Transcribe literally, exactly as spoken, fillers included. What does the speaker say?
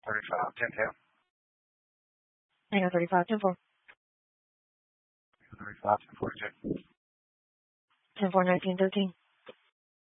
thirty-five, ten tail. Hang on, thirty-five, ten four. thirty-five, ten forty-two. ten four, nineteen thirteen.